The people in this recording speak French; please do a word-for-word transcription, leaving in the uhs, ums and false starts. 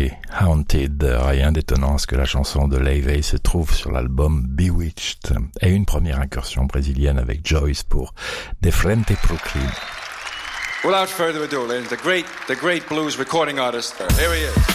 intitulé Haunted. Rien d'étonnant à ce que la chanson de Laufey se trouve sur l'album Bewitched. Et une première incursion brésilienne avec Joyce pour De Frente pro Crime. Without further ado, ladies, the great, the great blues recording artist, here he is.